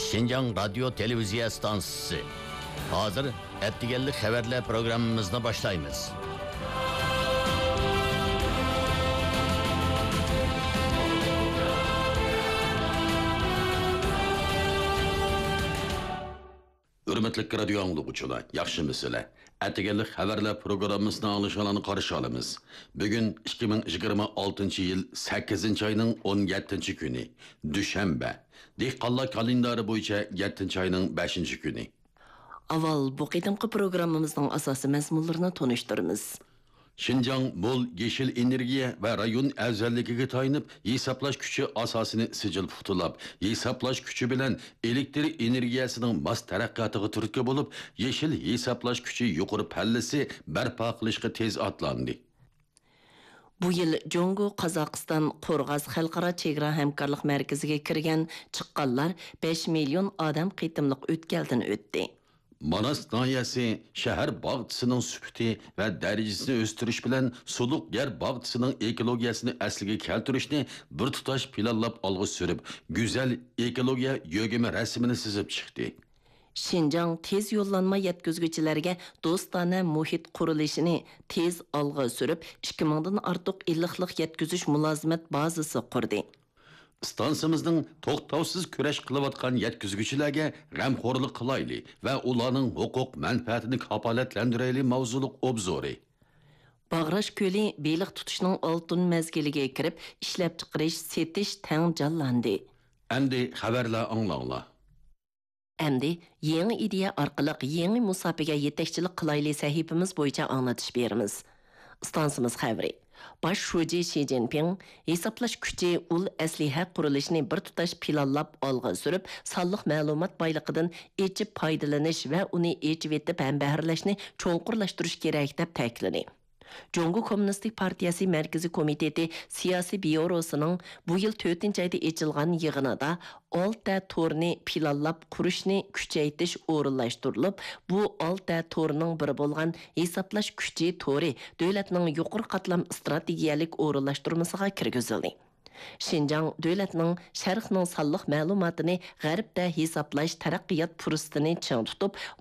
Şinjan Radyo Televiziya Stansısı. Hazır ettigellik haberler programımızda başlayınız. Hürmetlik radyo anlıqçılar, yaxşımısınızlar? Ettigellik haberler programımızdan alışanlarını qarşı alımız. Bugün 2026 yıl 8. ayının 17. günü, Düşenbe. Dehqonlar kalendari bo'yicha 7. ayının 5. günü. Aval bu qitimqi programımızın asası məzmunlarını tonuşturumuz. Şinjan bol yeşil energiya ve rayon əvzəlligiga tayinib, hesaplaş küçü asasını sicil putulab, hesaplaş küçü bilen elektrik energiyasının mas tərəqqatığı türkü bulup, yeşil hesaplaş küçü yuqori pəllisi bərpa qilishga tez atlandı. Bu yıl Jongo Qazaqistan Qorğaz Xalqara Chegara Hamkorlik Mərkəziga kirgan chiqqanlar 5 milyon adam qitimliq o'tkaldan o'tdi. Manas nahiyesi şehir bağıtısının süpütü ve derecesini östürüş bilen suluk yer bağıtısının ekologiyasını asliga keltirishni bir tutaş planlap algı sürüp, güzel ekologiya yögemi resmini sizip çıktı. Şinjan tez yollanma yetkizgüçilerge dostane muhit qurilishini tez algı sürüp, 2000'dan artıq illiqliq yetkizüş mülazimet bazısı kurdu. Stansımızın toxtavsız küreş kılıvatkan yetkizgüçilerge g'amxo'rlik qilayli ve ularning hukuk menfaatini kapaletlendireyli mavzuluk obzori. Bağraş Kölü beliq tutuşning altın mezgiliga kirib, ishlab chiqarish, setish tang canlandı. Endi xabarlar anlanglar. Endi yeni ideya orqali yeni musobaqa yetakchilik qilayli sahifamiz bo'yicha anglatish beramiz. Stansimiz xabari. Baş şuji Xi Jinping hesaplash kuchi ul asliha qurilishini bir tutash planlab olg'a surib, sonliq ma'lumot boyligidan echib foydalanish va uni echib etib ham bahrlashni cho'nqurlashtirish kerak deb ta'kidladi. Jongo Kommunistik Partiyasi Mərkəzi Komiteti Siyasi Bürosu'nun bu yıl 4. ayda açılğan yığınında 6 torni planlab qurishni kuchaytirish o'rinlashtirilib, bu 6 torning biri bo'lgan hesaplash kuchi tori davlatning yuqori qatlam strategiyalik o'rinlashtirmasiga kirgizildi. Şinjan dövlətinin şərqinin sallıq məlumatını qərbdə hesaplaş tərəqqiyat fursatını çiң tutub,